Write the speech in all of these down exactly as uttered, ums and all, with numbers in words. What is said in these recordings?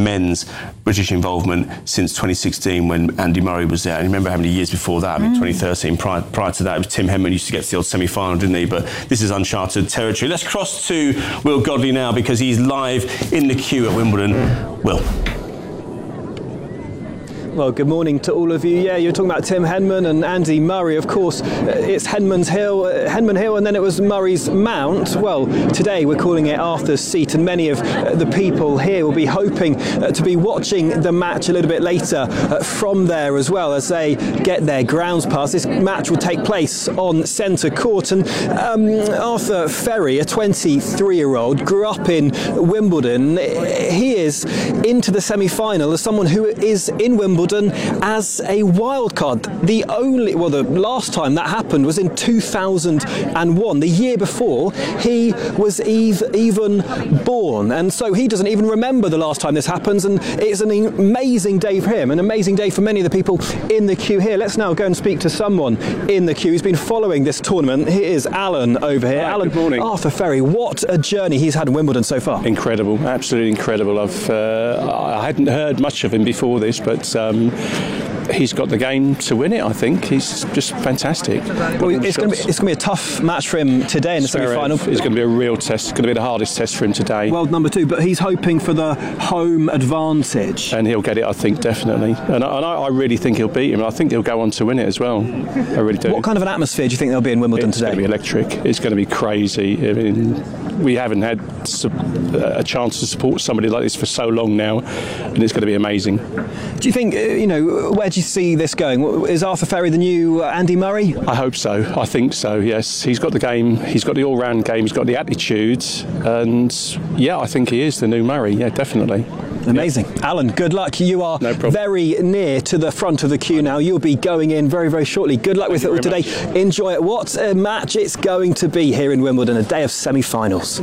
men's British involvement since twenty sixteen when Andy Murray was there. And you remember how many years before that, I mean, mm. twenty thirteen, prior, prior to that, it was Tim Henman used to get to the old semi-final, didn't he? But this is uncharted territory. Let's cross to Will Godley now, because he's live in the queue at Wimbledon. Will. Well, good morning to all of you. Yeah, you're talking about Tim Henman and Andy Murray. Of course, it's Henman's Hill, uh, Henman Hill, and then it was Murray's Mount. Well, today we're calling it Arthur's Seat, and many of uh, the people here will be hoping uh, to be watching the match a little bit later uh, from there as well, as they get their grounds pass. This match will take place on centre court, and um, Arthur Ferry, a twenty-three-year-old, grew up in Wimbledon. He is into the semi-final as someone who is in Wimbledon as a wild card. The only, well, the last time that happened was in two thousand one. The year before, he was eve, even born, and so he doesn't even remember the last time this happens. And it's an amazing day for him, an amazing day for many of the people in the queue here. Let's now go and speak to someone in the queue who's been following this tournament. Here is Alan over here. Hi, Alan, good morning. Arthur Ferry, what a journey he's had in Wimbledon so far. Incredible, absolutely incredible. I've uh, I hadn't heard much of him before this, but um, he's got the game to win it. I think he's just fantastic. Well, it's going to be it's going to be a tough match for him today in the semi-final. It's going to be a real test. It's going to be the hardest test for him today. World number two, but he's hoping for the home advantage, and he'll get it. I think definitely, and I, and I really think he'll beat him. I think he'll go on to win it as well. I really do. What kind of an atmosphere do you think there'll be in Wimbledon it's today? It's going to be electric. It's going to be crazy. I mean, we haven't had a chance to support somebody like this for so long now, and it's going to be amazing. Do you think, you know, where do you see this going? Is Arthur Ferry the new Andy Murray? I hope so. I think so, yes. He's got the game, he's got the all-round game, he's got the attitude, and yeah, I think he is the new Murray, yeah, definitely. Amazing. Yeah. Alan, good luck. You are no very near to the front of the queue now. You'll be going in very, very shortly. Good luck Thank with it all today. Much. Enjoy it. What a match it's going to be here in Wimbledon, a day of semi-finals.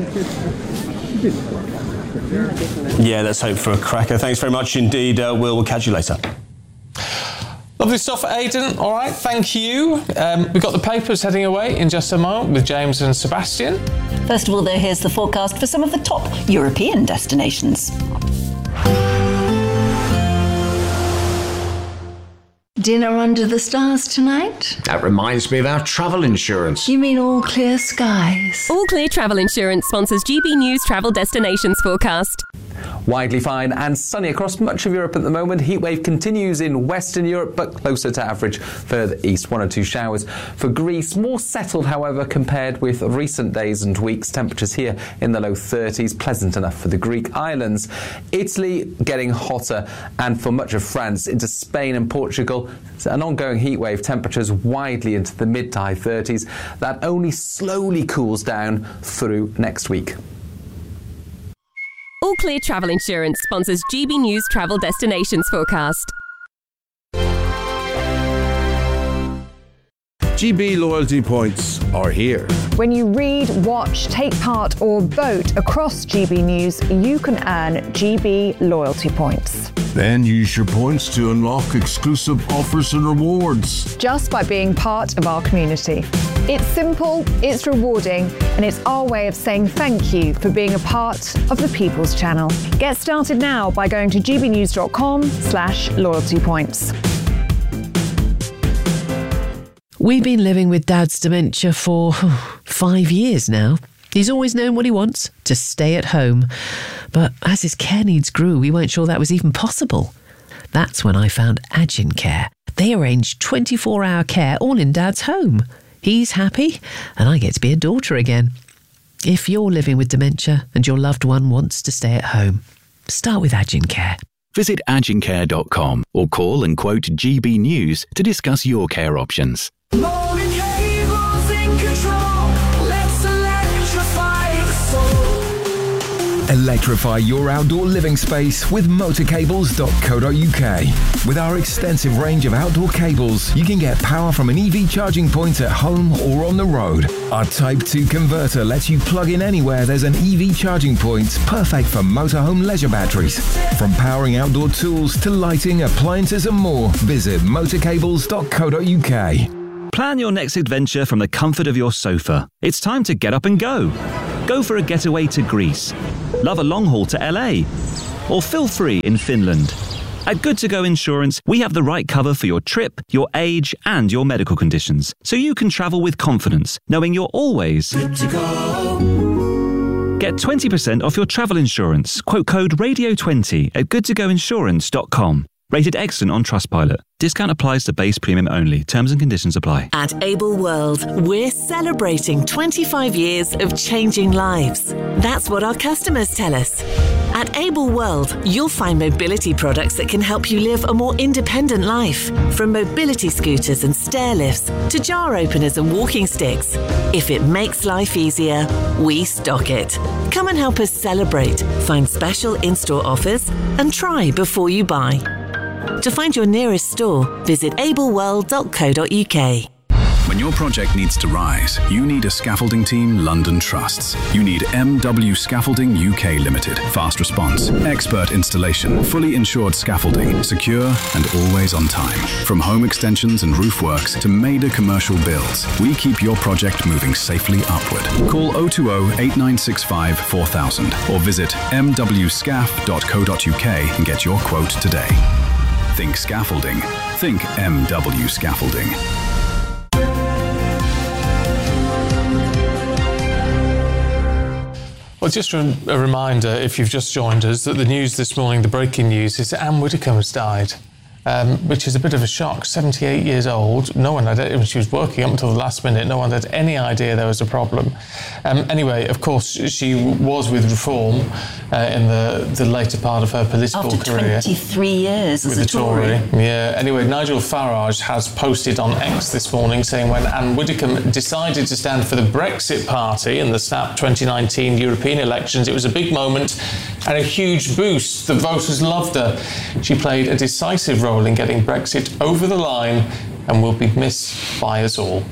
Yeah, let's hope for a cracker. Thanks very much indeed, uh, Will. We'll catch you later. Lovely stuff, Aidan. All right, thank you. Um, we've got the papers heading away in just a moment with James and Sebastian. First of all, though, here's the forecast for some of the top European destinations. Dinner under the stars tonight? That reminds me of our travel insurance. You mean All Clear Skies? All Clear Travel Insurance sponsors G B News Travel Destinations Forecast. Widely fine and sunny across much of Europe at the moment. Heatwave continues in Western Europe, but closer to average further east. One or two showers for Greece. More settled, however, compared with recent days and weeks. Temperatures here in the low thirties. Pleasant enough for the Greek islands. Italy getting hotter, and for much of France into Spain and Portugal, an ongoing heatwave. Temperatures widely into the mid to high thirties. That only slowly cools down through next week. All Clear Travel Insurance sponsors G B News Travel Destinations Forecast. G B loyalty points are here. When you read, watch, take part or vote across G B News, you can earn G B loyalty points. Then use your points to unlock exclusive offers and rewards. Just by being part of our community. It's simple, it's rewarding, and it's our way of saying thank you for being a part of the People's Channel. Get started now by going to gbnews.com slash loyalty points. We've been living with Dad's dementia for five years now. He's always known what he wants, to stay at home. But as his care needs grew, we weren't sure that was even possible. That's when I found Agincare. They arrange twenty-four hour care all in Dad's home. He's happy, and I get to be a daughter again. If you're living with dementia and your loved one wants to stay at home, start with Agincare. Visit agincare dot com or call and quote G B News to discuss your care options. Morning cables in control. Let's electrify the soul. Electrify your outdoor living space with motor cables dot co dot uk. With our extensive range of outdoor cables, you can get power from an E V charging point at home or on the road. Our Type two converter lets you plug in anywhere there's an E V charging point, perfect for motorhome leisure batteries. From powering outdoor tools to lighting, appliances and more, visit motor cables dot co dot uk. Plan your next adventure from the comfort of your sofa. It's time to get up and go. Go for a getaway to Greece. Love a long haul to L A. or feel free in Finland. At Good To Go Insurance, we have the right cover for your trip, your age, and your medical conditions, so you can travel with confidence, knowing you're always good to go. Get twenty percent off your travel insurance. Quote code radio twenty at good to go insurance dot com. Rated excellent on Trustpilot. Discount applies to base premium only. Terms and conditions apply. At Able World, we're celebrating twenty-five years of changing lives. That's what our customers tell us. At Able World, you'll find mobility products that can help you live a more independent life. From mobility scooters and stair lifts to jar openers and walking sticks. If it makes life easier, we stock it. Come and help us celebrate. Find special in-store offers and try before you buy. To find your nearest store, visit able world dot co dot u k. When your project needs to rise, you need a scaffolding team London trusts. You need M W Scaffolding U K Limited. Fast response, expert installation, fully insured scaffolding, secure and always on time. From home extensions and roof works to major commercial builds, we keep your project moving safely upward. Call oh two oh, eight nine six five, four thousand or visit m w scaf dot co dot u k and get your quote today. Think scaffolding. Think M W Scaffolding. Well, just a, a reminder, if you've just joined us, that the news this morning, the breaking news, is that Anne Widdecombe has died, um, which is a bit of a shock. seventy-eight years old. No one had, she was working up until the last minute. No one had any idea there was a problem. Um, anyway, of course, she was with Reform uh, in the, the later part of her political After career. twenty-three years as with a the Tory. Tory. Yeah. Anyway, Nigel Farage has posted on X this morning saying when Anne Widdecombe decided to stand for the Brexit Party in the snap twenty nineteen European elections, it was a big moment and a huge boost. The voters loved her. She played a decisive role in getting Brexit over the line and will be missed by us all.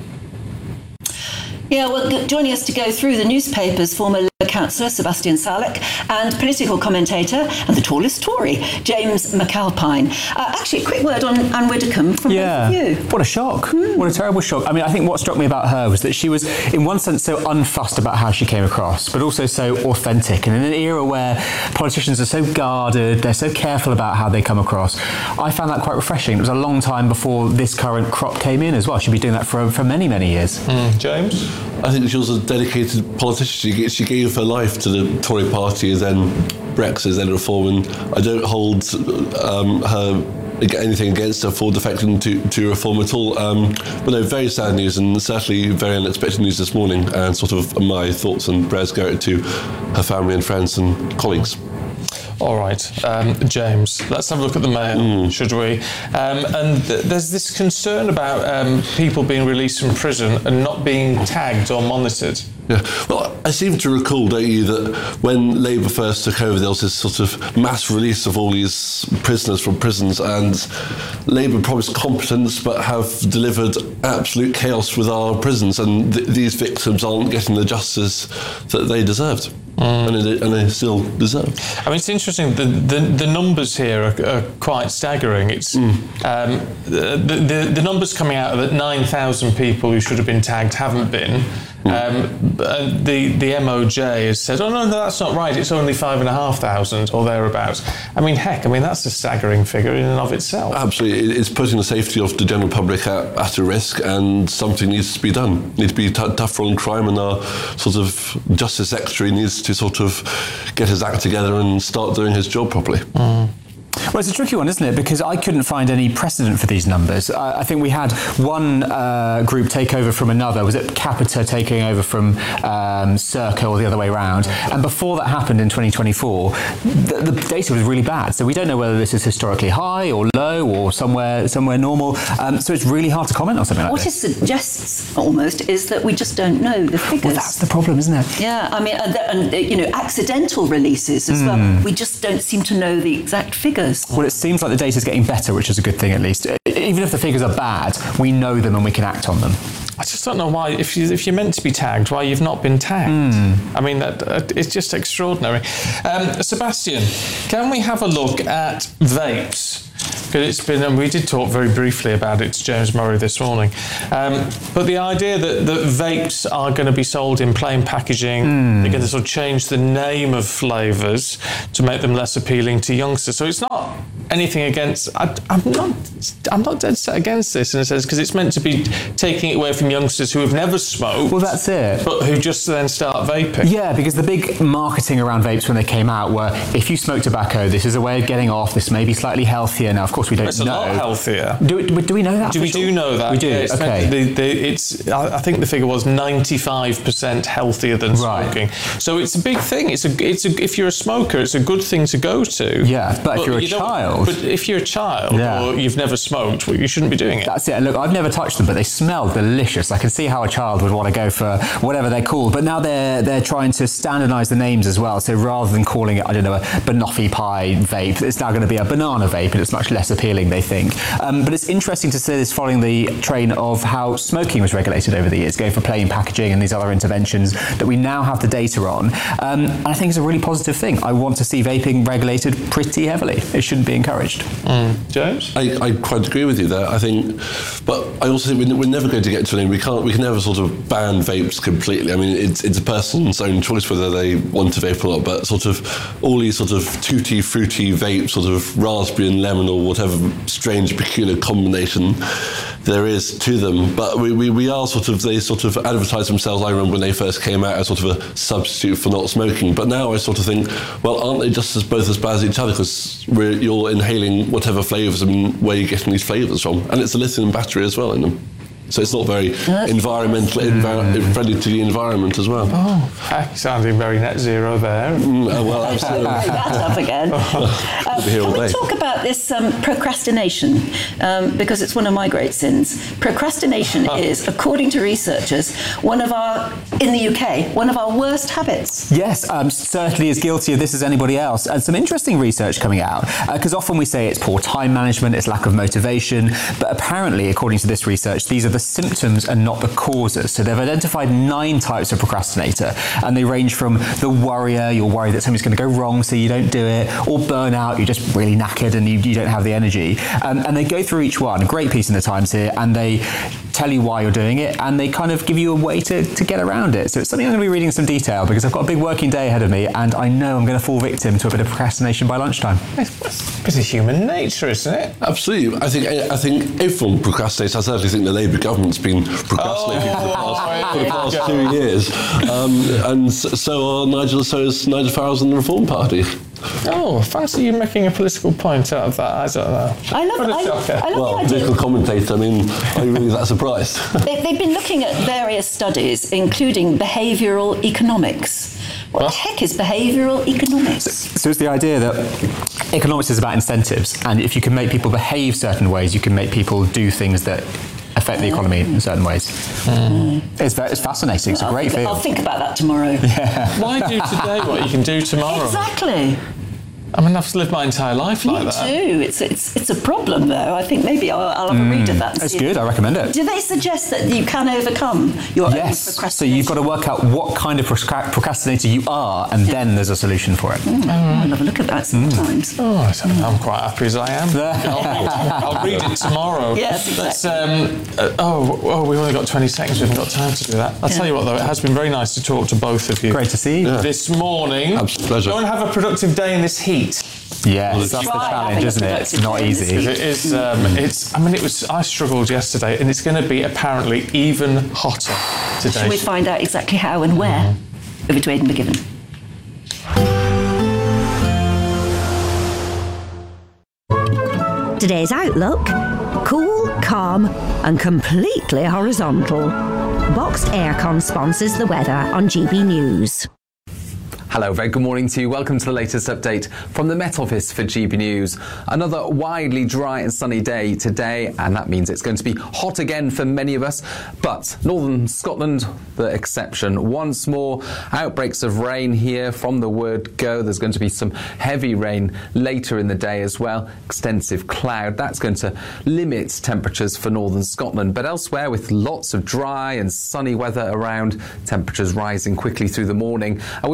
Yeah, well, joining us to go through the newspapers, former Labour councillor Sebastian Salek and political commentator and the tallest Tory, James McAlpine. Uh, actually, a quick word on Anne Widdecombe from yeah. both of you. What a shock. Mm. What a terrible shock. I mean, I think what struck me about her was that she was, in one sense, so unfussed about how she came across, but also so authentic. And in an era where politicians are so guarded, they're so careful about how they come across, I found that quite refreshing. It was a long time before this current crop came in as well. She'd be doing that for, for many, many years. Mm. James? I think she was a dedicated politician. She, she gave her life to the Tory party, then Brexit, then Reform, and I don't hold um, her anything against her for defecting to, to Reform at all. Um, but no, very sad news and certainly very unexpected news this morning, and sort of my thoughts and prayers go out to her family and friends and colleagues. All right, um, James, let's have a look at the Mail, mm. should we? Um, and th- there's this concern about um, people being released from prison and not being tagged or monitored. Yeah, well, I seem to recall, don't you, that when Labour first took over, there was this sort of mass release of all these prisoners from prisons, and Labour promised competence but have delivered absolute chaos with our prisons, and th- these victims aren't getting the justice that they deserved. Mm. And, they, and they still deserve. I mean, it's interesting. The the, the numbers here are, are quite staggering. It's mm. um, the, the the numbers coming out are that nine thousand people who should have been tagged haven't been. Um, the the M O J has said, oh no, no, that's not right. It's only five and a half thousand or thereabouts. I mean, heck, I mean that's a staggering figure in and of itself. Absolutely, it's putting the safety of the general public at, at a risk, and something needs to be done. Needs to be t- tougher on crime, and our sort of Justice Secretary needs to sort of get his act together and start doing his job properly. Mm. Well, it's a tricky one, isn't it? Because I couldn't find any precedent for these numbers. I, I think we had one uh, group take over from another. Was it Capita taking over from um, Circa or the other way around? And before that happened in twenty twenty-four, the, the data was really bad. So we don't know whether this is historically high or low or somewhere somewhere normal. Um, so it's really hard to comment on something like what this. What it suggests almost is that we just don't know the figures. Well, that's the problem, isn't it? Yeah, I mean, and, and you know, accidental releases as mm. well. We just don't seem to know the exact figures. Well, it seems like the data's getting better, which is a good thing at least. Even if the figures are bad, we know them and we can act on them. I just don't know why, if, you, if you're meant to be tagged, why you've not been tagged. Mm. I mean, that, uh, it's just extraordinary. Um, Sebastian, can we have a look at vapes? Because it's been, and we did talk very briefly about it to James Murray this morning. Um, but the idea that, that vapes are going to be sold in plain packaging, mm. they're going to sort of change the name of flavours to make them less appealing to youngsters. So it's not anything against. I, I'm not. I'm not dead set against this in a sense because it's meant to be taking it away from youngsters who have never smoked. Well, that's it. But who just then start vaping. Yeah, because the big marketing around vapes when they came out were, if you smoke tobacco, this is a way of getting off. This may be slightly healthier. Now, of course, we don't it's know. It's a lot healthier. Do, do, do we know that? Do we sure? do know that? We do. Yeah, it's okay. The, the, it's. I think the figure was ninety-five percent healthier than smoking. Right. So it's a big thing. It's a. It's a. If you're a smoker, it's a good thing to go to. Yeah, but, but if you're a you child. But if you're a child yeah. or you've never smoked, well, you shouldn't be doing it. That's it. Look, I've never touched them, but they smell delicious. I can see how a child would want to go for whatever they're called. But now they're they're trying to standardise the names as well. So rather than calling it, I don't know, a banoffee pie vape, it's now going to be a banana vape, and it's much less appealing, they think. Um, but it's interesting to see this following the train of how smoking was regulated over the years, going for plain packaging and these other interventions that we now have the data on. Um, and I think it's a really positive thing. I want to see vaping regulated pretty heavily. It shouldn't be encouraged. Mm. James? I, I quite agree with you there. I think, but I also think we're, we're never going to get to an end. We can't. We can never sort of ban vapes completely. I mean, it's it's a person's own choice whether they want to vape or not. But sort of all these sort of tutti frutti vapes, sort of raspberry and lemon or whatever strange peculiar combination there is to them. But we, we, we are sort of, they sort of advertise themselves, I remember when they first came out, as sort of a substitute for not smoking. But now I sort of think, well, aren't they just as both as bad as each other? Because you're inhaling whatever flavours and where you're getting these flavours from. And it's a lithium battery as well in them. So it's not very environmental, envir- friendly to the environment as well. Oh, heck, sounding very net zero there. Mm, uh, well, absolutely. Bring that up again. uh, can we talk about this um, procrastination? Um, because it's one of my great sins. Procrastination is, according to researchers, one of our, in the U K, one of our worst habits. Yes, um, certainly as guilty of this as anybody else. And some interesting research coming out, because uh, often we say it's poor time management, it's lack of motivation, but apparently, according to this research, these are the symptoms and not the causes. So they've identified nine types of procrastinator, and they range from the worrier, you're worried that something's going to go wrong so you don't do it, or burnout, you're just really knackered and you, you don't have the energy. Um, and they go through each one, a great piece in the Times here, and they tell you why you're doing it, and they kind of give you a way to, to get around it. So it's something I'm going to be reading in some detail, because I've got a big working day ahead of me, and I know I'm going to fall victim to a bit of procrastination by lunchtime. It's a bit of human nature, isn't it? Absolutely. I think I think everyone procrastinates. I certainly think the Labour government's been procrastinating oh, for the past, for the past two years. Um, and so are Nigel, so is Nigel Farage and the Reform Party. Oh, fancy you making a political point out of that. I don't know. I love, I, I love well, the idea. Political commentator, I mean, are you really that surprised? they, they've been looking at various studies, including behavioural economics. What, what the heck is behavioural economics? So, so it's the idea that economics is about incentives, and if you can make people behave certain ways, you can make people do things that affect the economy in certain ways. Mm. It's, it's fascinating. It's a I'll great think, field. I'll think about that tomorrow. Yeah. Why do today what you can do tomorrow? Exactly. I mean, I've lived my entire life like Me that. Me too. It's, it's, it's a problem, though. I think maybe I'll, I'll have a mm. read of that. And it's see good. I recommend it. Do they suggest that you can overcome your yes. own procrastination? So you've got to work out what kind of procrastinator you are, and yeah. then there's a solution for it. Mm. Oh, I'll have a look at that sometimes. Mm. Oh, I'm quite happy as I am. I'll, I'll read it tomorrow. Yes, exactly. Um, uh, oh, oh, we've only got twenty seconds. We haven't got time to do that. I'll yeah. tell you what, though, it has been very nice to talk to both of you. Great to see you. Yeah. This morning. Absolute pleasure. Go and have a productive day in this heat. Yes, well, that's the challenge, isn't it? It's not easy. It is. Um, it's. I mean, it was. I struggled yesterday, and it's going to be apparently even hotter today. Shall we find out exactly how and where? Mm-hmm. Over to Aidan McGibbon. Today's outlook: cool, calm, and completely horizontal. Boxed Aircon sponsors the weather on G B News. Hello, very good morning to you. Welcome to the latest update from the Met Office for G B News. Another widely dry and sunny day today, and that means it's going to be hot again for many of us. But northern Scotland, the exception. Once more, outbreaks of rain here from the word go. There's going to be some heavy rain later in the day as well. Extensive cloud. That's going to limit temperatures for northern Scotland. But elsewhere, with lots of dry and sunny weather around, temperatures rising quickly through the morning. And we're talking about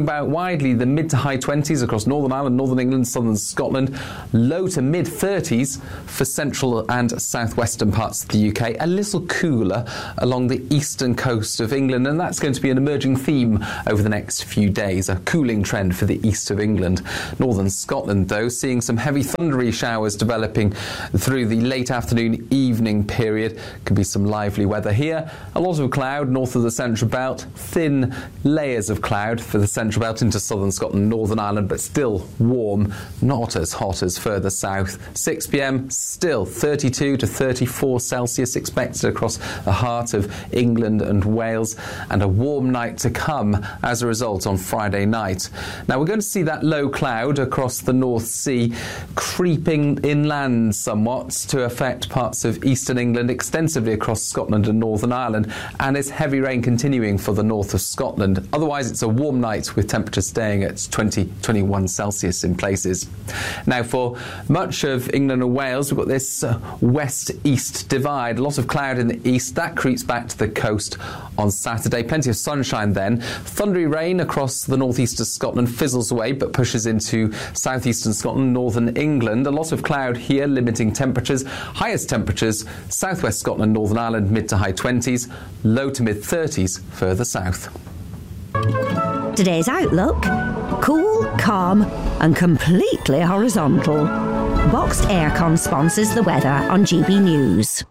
about widely the mid to high twenties across Northern Ireland, Northern England, southern Scotland, low to mid thirties for central and southwestern parts of the U K, a little cooler along the eastern coast of England, and that's going to be an emerging theme over the next few days, a cooling trend for the east of England. Northern Scotland, though, seeing some heavy thundery showers developing through the late afternoon evening period. Could be some lively weather here. A lot of cloud north of the central belt, thin layers of cloud for the central belt into southern Scotland, Northern Ireland, but still warm, not as hot as further south. six p m, still thirty-two to thirty-four Celsius expected across the heart of England and Wales, and a warm night to come as a result on Friday night. Now we're going to see that low cloud across the North Sea creeping inland somewhat to affect parts of eastern England, extensively across Scotland and Northern Ireland, and it's heavy rain continuing for the north of Scotland. Otherwise, it's a warm night with temperatures staying at twenty to twenty-one Celsius in places. Now, for much of England and Wales, we've got this uh, west-east divide. A lot of cloud in the east. That creeps back to the coast on Saturday. Plenty of sunshine then. Thundery rain across the northeast of Scotland fizzles away, but pushes into southeastern Scotland, northern England. A lot of cloud here, limiting temperatures. Highest temperatures, southwest Scotland, Northern Ireland, mid to high twenties, low to mid thirties further south. Today's outlook: cool, calm and completely horizontal. Boxed Aircon sponsors the weather on G B News.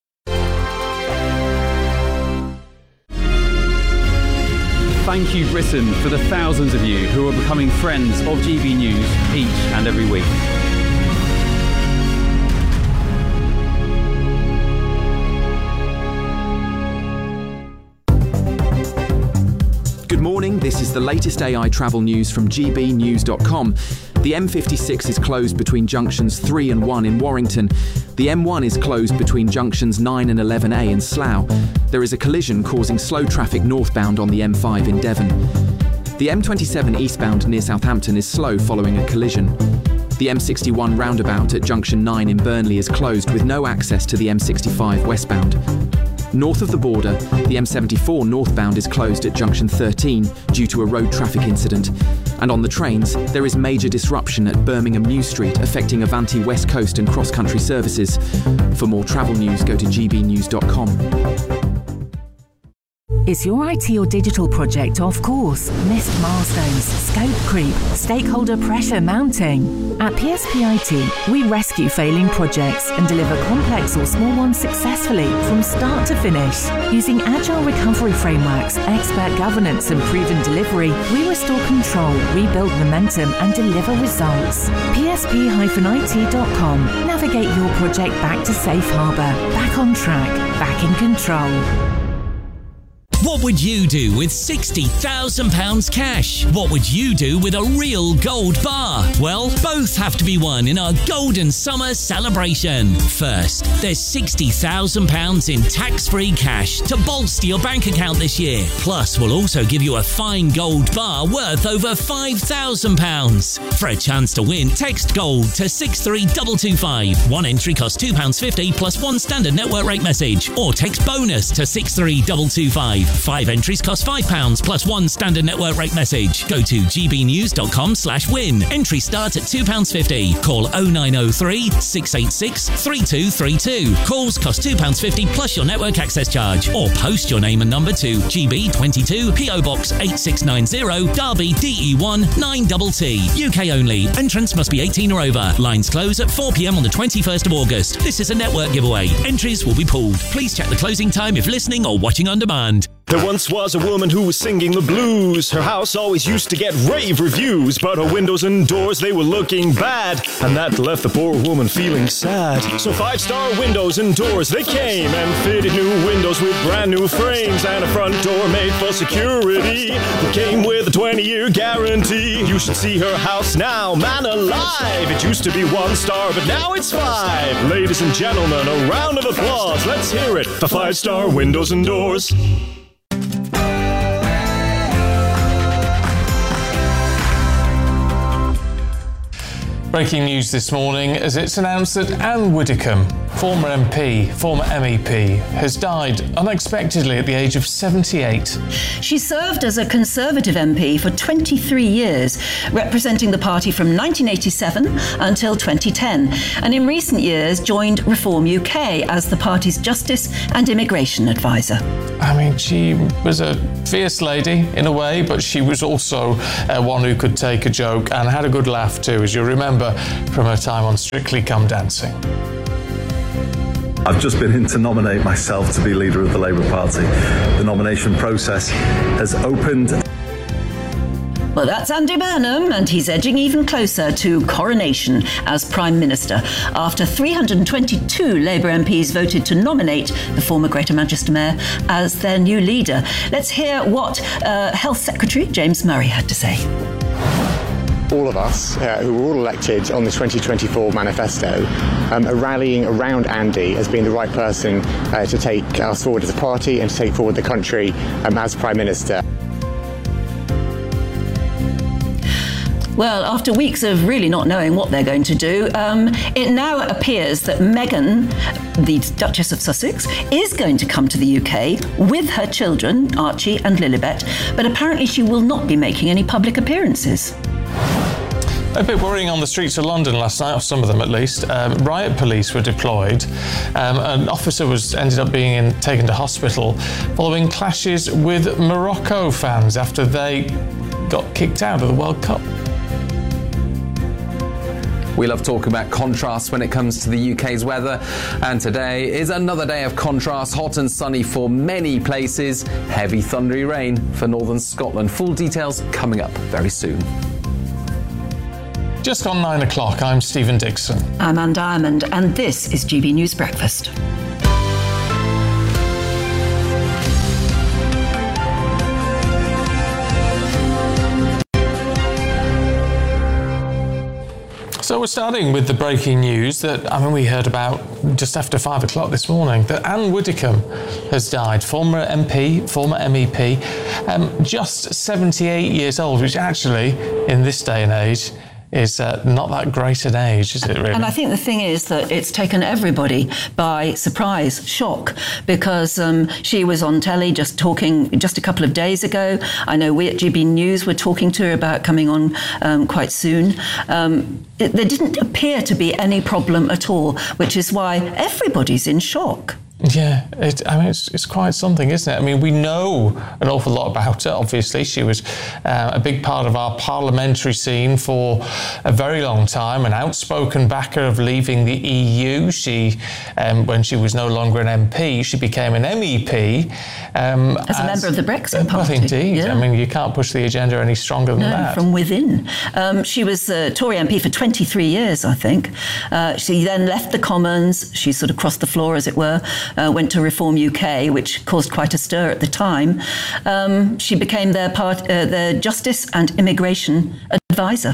Thank you, Britain, for the thousands of you who are becoming friends of G B News each and every week. Good morning, this is the latest A I travel news from G B news dot com. The M fifty-six is closed between junctions three and one in Warrington. The M one is closed between junctions nine and eleven A in Slough. There is a collision causing slow traffic northbound on the M five in Devon. The M twenty-seven eastbound near Southampton is slow following a collision. The M sixty-one roundabout at junction nine in Burnley is closed with no access to the M sixty-five westbound. North of the border, the M seventy-four northbound is closed at junction thirteen due to a road traffic incident. And on the trains, there is major disruption at Birmingham New Street affecting Avanti West Coast and cross-country services. For more travel news, go to G B news dot com. Is your I T or digital project off course? Missed milestones, scope creep, stakeholder pressure mounting? At P S P I T, we rescue failing projects and deliver complex or small ones successfully from start to finish. Using agile recovery frameworks, expert governance and proven delivery, we restore control, rebuild momentum and deliver results. P S P I T dot com. Navigate your project back to safe harbour, back on track, back in control. What would you do with sixty thousand pounds cash? What would you do with a real gold bar? Well, both have to be won in our Golden Summer celebration. First, there's sixty thousand pounds in tax-free cash to bolster your bank account this year. Plus, we'll also give you a fine gold bar worth over five thousand pounds. For a chance to win, text GOLD to six three two two five. One entry costs two pounds fifty plus one standard network rate message. Or text BONUS to six three two two five. Five entries cost five pounds plus one standard network rate message. Go to G B news dot com slash win. Entry starts at two pounds fifty. Call oh nine oh three, six eight six, three two three two. Calls cost two pounds fifty plus your network access charge. Or post your name and number to G B twenty-two, P O Box eight six nine zero, Derby D E one nine T T. U K only. Entrance must be eighteen or over. Lines close at four p m on the twenty-first of August. This is a network giveaway. Entries will be pulled. Please check the closing time if listening or watching on demand. There once was a woman who was singing the blues. Her house always used to get rave reviews, but her windows and doors, they were looking bad, and that left the poor woman feeling sad. So five-star windows and doors, they came and fitted new windows with brand new frames and a front door made for security that came with a twenty-year guarantee. You should see her house now, man alive. It used to be one star, but now it's five. Ladies and gentlemen, a round of applause. Let's hear it for five-star windows and doors. Breaking news this morning as it's announced that Anne Widdecombe, former M P, former M E P, has died unexpectedly at the age of seventy-eight. She served as a Conservative M P for twenty-three years, representing the party from nineteen eighty-seven until twenty ten, and in recent years joined Reform U K as the party's Justice and Immigration Advisor. I mean, she was a fierce lady in a way, but she was also uh, one who could take a joke and had a good laugh too, as you remember from her time on Strictly Come Dancing. I've just been in to nominate myself to be leader of the Labour Party. The nomination process has opened. Well, that's Andy Burnham, and he's edging even closer to coronation as Prime Minister after three hundred twenty-two Labour M Ps voted to nominate the former Greater Manchester Mayor as their new leader. Let's hear what uh, Health Secretary James Murray had to say. All of us, uh, who were all elected on the twenty twenty-four manifesto, um, are rallying around Andy as being the right person uh, to take us forward as a party and to take forward the country um, as Prime Minister. Well, after weeks of really not knowing what they're going to do, um, it now appears that Meghan, the Duchess of Sussex, is going to come to the U K with her children, Archie and Lilibet, but apparently she will not be making any public appearances. A bit worrying on the streets of London last night, or some of them at least. Um, riot police were deployed. Um, an officer was ended up being in, taken to hospital following clashes with Morocco fans after they got kicked out of the World Cup. We love talking about contrasts when it comes to the U K's weather, and today is another day of contrast. Hot and sunny for many places, heavy thundery rain for northern Scotland. Full details coming up very soon. Just on nine o'clock, I'm Stephen Dixon. I'm Anne Diamond, and this is G B News Breakfast. So we're starting with the breaking news that, I mean, we heard about just after five o'clock this morning, that Anne Widdecombe has died, former M P, former M E P, um, just seventy-eight years old, which actually, in this day and age, is uh, not that great an age, is it really? And I think the thing is that it's taken everybody by surprise, shock, because um, she was on telly just talking just a couple of days ago. I know we at G B News were talking to her about coming on um, quite soon. Um, it, there didn't appear to be any problem at all, which is why everybody's in shock. Yeah, it, I mean, it's, it's quite something, isn't it? I mean, we know an awful lot about her, obviously. She was uh, a big part of our parliamentary scene for a very long time, an outspoken backer of leaving the E U. She, um, when she was no longer an M P, she became an M E P. Um, as a as, member of the Brexit Party. Well, indeed. Yeah. I mean, you can't push the agenda any stronger than no, that. From within. Um, she was a Tory M P for twenty-three years, I think. Uh, she then left the Commons. She sort of crossed the floor, as it were. Uh, went to Reform U K, which caused quite a stir at the time. Um, she became their part, uh, their Justice and Immigration Advisor.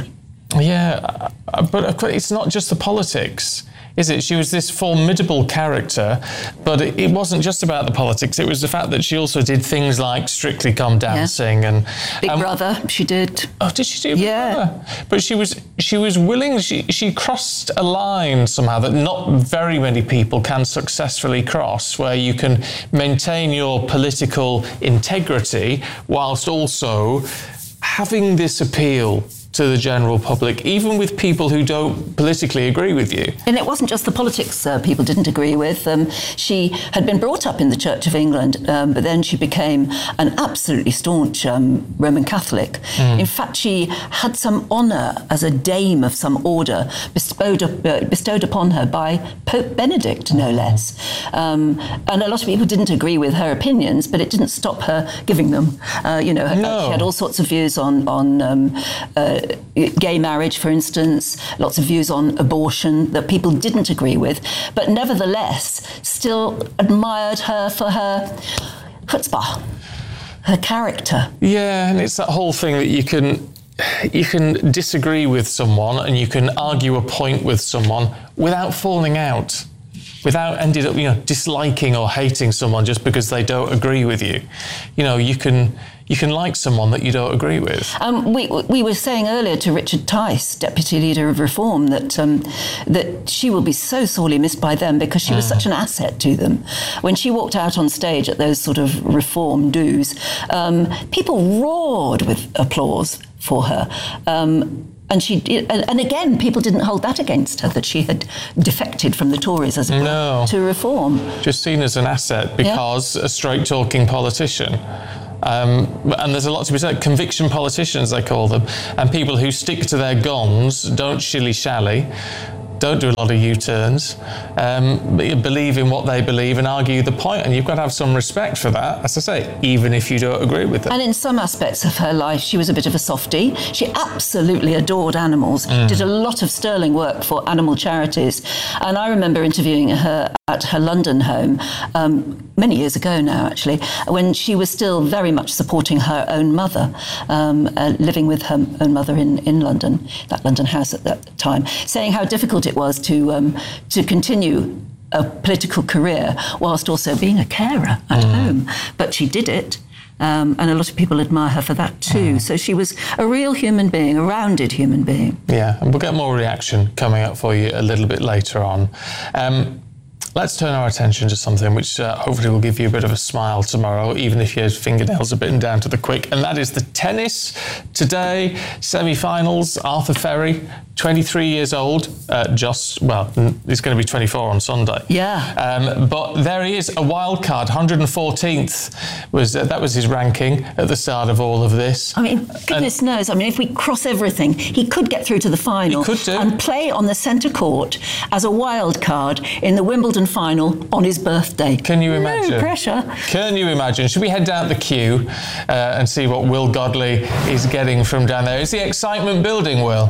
Yeah, but it's not just the politics, is it? She was this formidable character, but it, it wasn't just about the politics. It was the fact that she also did things like Strictly Come Dancing yeah. and Big um, Brother. She did. Oh, did she do? Big yeah, Brother? But she was she was willing. She she crossed a line somehow that not very many people can successfully cross, where you can maintain your political integrity whilst also having this appeal to the general public, even with people who don't politically agree with you. And it wasn't just the politics uh, people didn't agree with. Um, she had been brought up in the Church of England, um, but then she became an absolutely staunch um, Roman Catholic. Mm. In fact, she had some honour as a dame of some order bestowed, up, uh, bestowed upon her by Pope Benedict, no less. Um, and a lot of people didn't agree with her opinions, but it didn't stop her giving them. Uh, you know, her, no. she had all sorts of views on, on um, uh, gay marriage, for instance, lots of views on abortion that people didn't agree with, but nevertheless still admired her for her chutzpah, her character. Yeah, and it's that whole thing that you can you can disagree with someone and you can argue a point with someone without falling out. without ended up, you know, disliking or hating someone just because they don't agree with you. You know, you can you can like someone that you don't agree with. Um, we we were saying earlier to Richard Tice, Deputy Leader of Reform, that um, that she will be so sorely missed by them because she was Mm. such an asset to them. When she walked out on stage at those sort of Reform do's, um, people roared with applause for her. Um, And she, and again, people didn't hold that against her, that she had defected from the Tories as a No. to Reform. Just seen as an asset because a straight-talking politician. Um, and there's a lot to be said. Conviction politicians, they call them, and people who stick to their guns, don't shilly-shally, don't do a lot of U-turns, um, but believe in what they believe and argue the point, and you've got to have some respect for that, as I say, even if you don't agree with them. And in some aspects of her life, she was a bit of a softie. She absolutely adored animals, Mm. did a lot of sterling work for animal charities. And I remember interviewing her at her London home, um, many years ago now, actually, when she was still very much supporting her own mother, um, uh, living with her own mother in, in London, that London house at that time, saying how difficult it was to um, to continue a political career whilst also being a carer at Mm. home. But she did it. Um, and a lot of people admire her for that too. Mm. So she was a real human being, a rounded human being. Yeah, and we'll get more reaction coming up for you a little bit later on. Um, Let's turn our attention to something which uh, hopefully will give you a bit of a smile tomorrow, even if your fingernails are bitten down to the quick, and that is the tennis. Today, semi-finals, Arthur Ferry, twenty-three years old, uh, just, well, he's going to be twenty-four on Sunday. Yeah. Um, but there he is, a wild card, one hundred fourteenth, was, uh, that was his ranking at the start of all of this. I mean, goodness and, knows, I mean, if we cross everything, he could get through to the final. He could do. And play on the centre court as a wild card in the Wimbledon final on his birthday. Can you imagine? No pressure. Can you imagine? Should we head down the queue uh, and see what Will Godley is getting from down there? Is the excitement building, Will?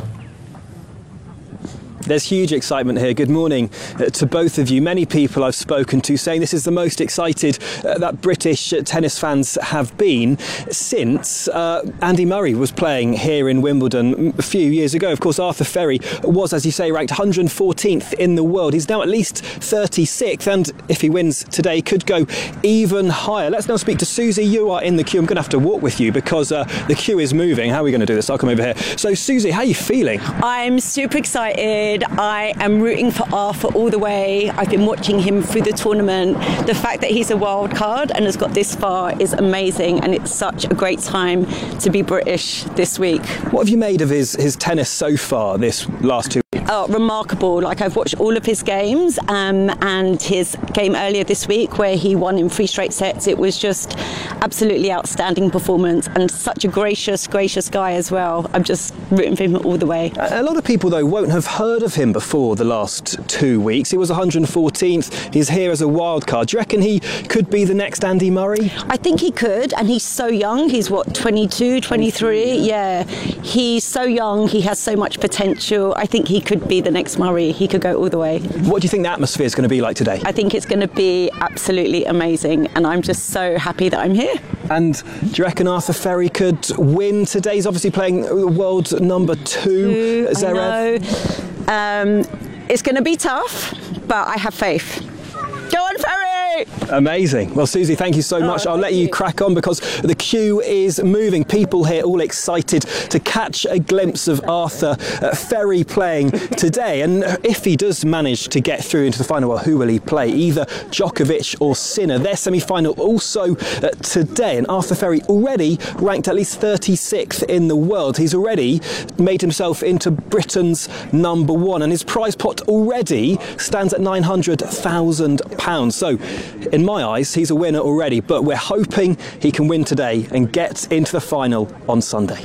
There's huge excitement here. Good morning uh, to both of you. Many people I've spoken to saying this is the most excited uh, that British uh, tennis fans have been since uh, Andy Murray was playing here in Wimbledon a few years ago. Of course, Arthur Ferry was, as you say, ranked one hundred fourteenth in the world. He's now at least thirty-sixth, and if he wins today, could go even higher. Let's now speak to Susie. You are in the queue. I'm going to have to walk with you because uh, the queue is moving. How are we going to do this? I'll come over here. So, Susie, how are you feeling? I'm super excited. I am rooting for Arthur all the way. I've been watching him through the tournament. The fact that he's a wild card and has got this far is amazing, and it's such a great time to be British this week. What have you made of his, his tennis so far this last two weeks? Oh, remarkable. Like, I've watched all of his games um, and his game earlier this week where he won in three straight sets. It was just absolutely outstanding performance, and such a gracious, gracious guy as well. I'm just rooting for him all the way. A lot of people, though, won't have heard of him before the last two weeks. He was one hundred fourteenth. He's here as a wild card. Do you reckon he could be the next Andy Murray? I think he could, and he's so young. He's what, twenty-two, twenty-three? Yeah, he's so young. He has so much potential. I think he could be the next Murray. He could go all the way. What do you think the atmosphere is going to be like today? I think it's going to be absolutely amazing, and I'm just so happy that I'm here. And do you reckon Arthur Ferry could win today? He's obviously playing world number two, two Zverev. I know. Um, it's going to be tough, but I have faith. Go on, Ferry! Amazing. Well, Susie, thank you so much. Oh, I'll let you, you crack on because the queue is moving. People here all excited to catch a glimpse of Arthur uh, Ferry playing today. And if he does manage to get through into the final, well, who will he play? Either Djokovic or Sinner. Their semi-final also uh, today. And Arthur Ferry already ranked at least thirty-sixth in the world. He's already made himself into Britain's number one. And his prize pot already stands at nine hundred thousand pounds. So, in my eyes, he's a winner already, but we're hoping he can win today and get into the final on Sunday.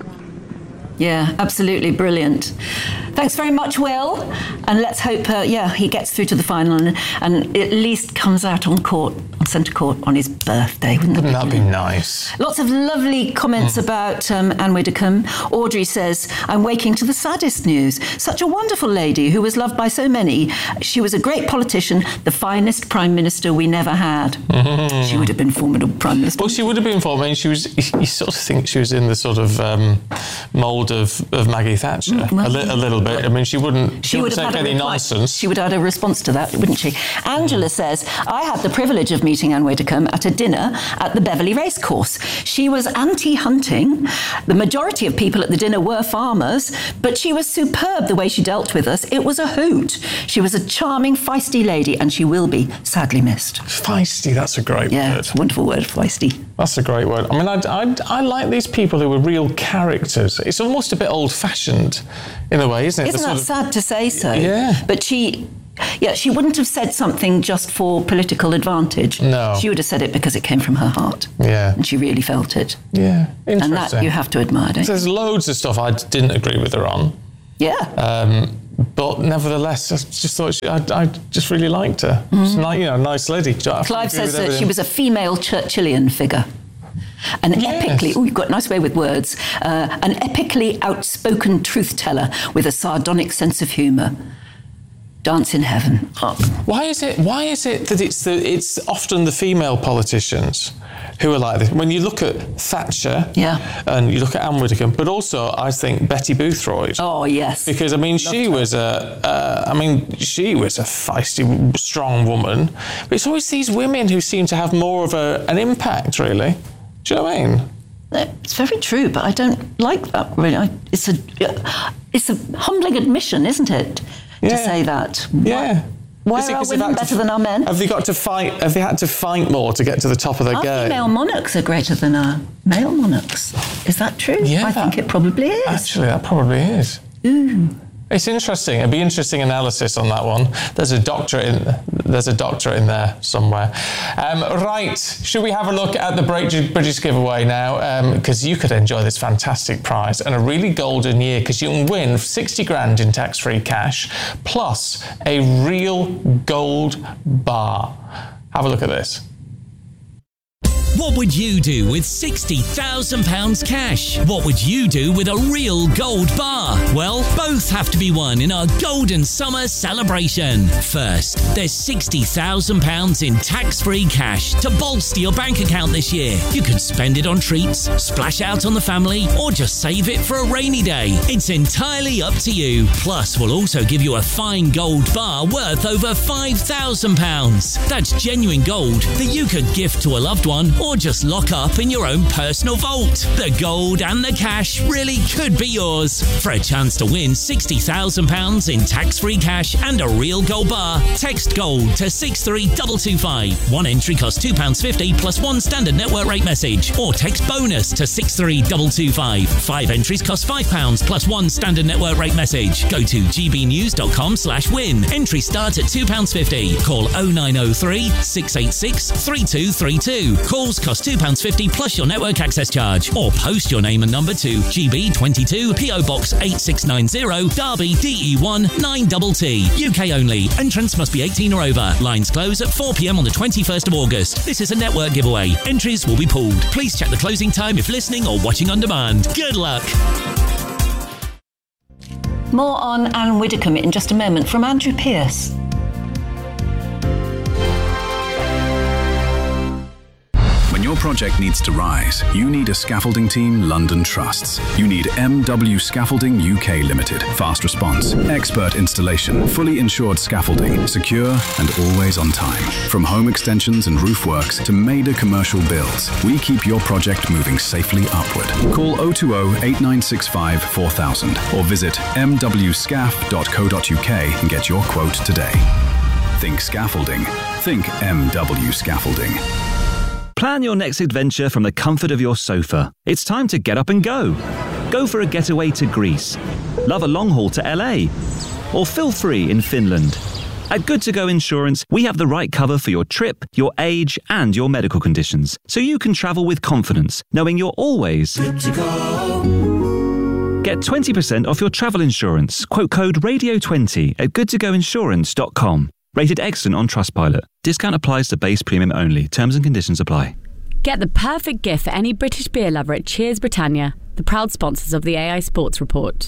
Yeah, absolutely brilliant. Thanks very much, Will. And let's hope, uh, yeah, he gets through to the final and, and at least comes out on court, on centre court, on his birthday. Wouldn't, Wouldn't that be nice? Lots of lovely comments mm. about um, Anne Widdecombe. Audrey says, I'm waking to the saddest news. Such a wonderful lady who was loved by so many. She was a great politician, the finest Prime Minister we never had. Mm. She would have been formidable Prime Minister. Well, she would have been formidable. I mean, she was, you sort of think she was in the sort of um, mould of, of Maggie Thatcher well, a, li- a little bit. I mean, she wouldn't, she She would wouldn't have take had a any reply. nonsense. She would have had a response to that, wouldn't she? Angela says, I had the privilege of meeting Anne Widdecombe at a dinner at the Beverley Racecourse. She was anti-hunting. The majority of people at the dinner were farmers, but she was superb the way she dealt with us. It was a hoot. She was a charming, feisty lady, and she will be sadly missed. Feisty, that's a great yeah, word. It's a wonderful word, feisty. That's a great word. I mean, I, I, I like these people who are real characters. It's almost a bit old-fashioned in a way, isn't it? Isn't The that sort of- sad to say so? Yeah. But she... Yeah, she wouldn't have said something just for political advantage. No. She would have said it because it came from her heart. Yeah. And she really felt it. Yeah, interesting. And that you have to admire, don't you? There's loads of stuff I didn't agree with her on. Yeah. Um, but nevertheless, I just thought she, I, I just really liked her. Mm. She's like, you know, a nice lady. I Clive agree says with that she everything. was a female Churchillian figure. An Yes. epically, oh, you've got a nice way with words, uh, an epically outspoken truth teller with a sardonic sense of humour. Dance in heaven. Up. Why is it? Why is it that it's the? It's often the female politicians who are like this. When you look at Thatcher, yeah, and you look at Anne Widdecombe, but also I think Betty Boothroyd. Oh yes, because I mean she was a. Uh, I mean she was a feisty, strong woman. But it's always these women who seem to have more of a, an impact, really. Do you know what I mean? It's very true, but I don't like that. Really, I, it's a, it's a humbling admission, isn't it? To Yeah. say that. Yeah. Why Is it are our 'cause they've women had to better f- than our men? Have they got to fight? Have they had to fight more to get to the top of their Our game? female monarchs are greater than our male monarchs. Is that true? Yeah, I think it probably is. Actually, that probably is. Ooh. It's interesting. It'd be interesting analysis on that one. There's a doctorate in there's a doctorate in there somewhere. Um, right, should we have a look at the British, British giveaway now? Because um, you could enjoy this fantastic prize and a really golden year because you can win sixty grand in tax-free cash plus a real gold bar. Have a look at this. What would you do with sixty thousand pounds cash? What would you do with a real gold bar? Well, both have to be won in our Golden Summer celebration. First, there's sixty thousand pounds in tax-free cash to bolster your bank account this year. You can spend it on treats, splash out on the family, or just save it for a rainy day. It's entirely up to you. Plus, we'll also give you a fine gold bar worth over five thousand pounds. That's genuine gold that you could gift to a loved one or just lock up in your own personal vault. The gold and the cash really could be yours. For a chance to win sixty thousand pounds in tax-free cash and a real gold bar, text GOLD to six three two two five. One entry costs two pounds fifty plus one standard network rate message, or text BONUS to six three two two five. Five entries cost five pounds plus one standard network rate message. Go to gbnews.com slash win. Entry start at two pounds fifty. Call oh nine oh three, six eight six, three two three two. Calls cost two pounds fifty plus your network access charge, or post your name and number to G B twenty-two P O Box eight six nine zero, Derby, D E one nine T T. U K only. Entrance must be eighteen or over. Lines close at four p m on the twenty-first of August. This is a network giveaway. Entries will be pooled. Please check the closing time if listening or watching on demand. Good luck. More on Anne Widdecombe in just a moment from Andrew Pearce. When your project needs to rise, you need a scaffolding team London trusts. You need M W Scaffolding U K Limited. Fast response, expert installation, fully insured scaffolding, secure and always on time. From home extensions and roof works to major commercial builds, we keep your project moving safely upward. Call oh two oh, eight nine six five, four thousand or visit m w scaff dot co dot u k and get your quote today. Think scaffolding. Think M W Scaffolding. Plan your next adventure from the comfort of your sofa. It's time to get up and go. Go for a getaway to Greece. Love a long haul to L A. Or feel free in Finland. At Good To Go Insurance, we have the right cover for your trip, your age, and your medical conditions, so you can travel with confidence, knowing you're always good to go. Get twenty percent off your travel insurance. Quote code radio twenty at good to go insurance dot com. Rated excellent on Trustpilot. Discount applies to base premium only. Terms and conditions apply. Get the perfect gift for any British beer lover at Cheers Britannia, the proud sponsors of the A I Sports Report.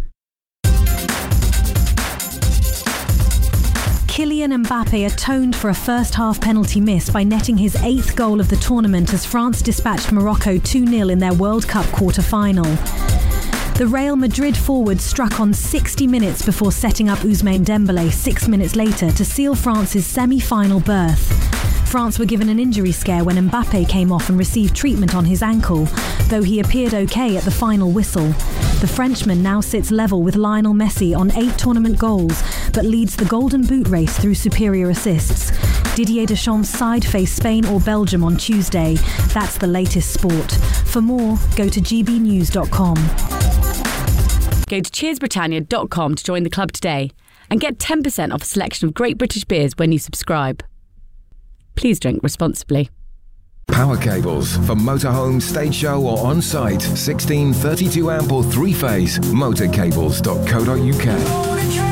Kylian Mbappe atoned for a first-half penalty miss by netting his eighth goal of the tournament as France dispatched Morocco two nil in their World Cup quarter-final. The Real Madrid forward struck on sixty minutes before setting up Ousmane Dembélé six minutes later to seal France's semi-final berth. France were given an injury scare when Mbappe came off and received treatment on his ankle, though he appeared okay at the final whistle. The Frenchman now sits level with Lionel Messi on eight tournament goals, but leads the Golden Boot race through superior assists. Didier Deschamps' side face Spain or Belgium on Tuesday. That's the latest sport. For more, go to g b news dot com. Go to cheers britannia dot com to join the club today and get ten percent off a selection of great British beers when you subscribe. Please drink responsibly. Power cables for motorhome, stage show or on-site. sixteen, thirty-two amp or three-phase. motorcables dot co dot uk.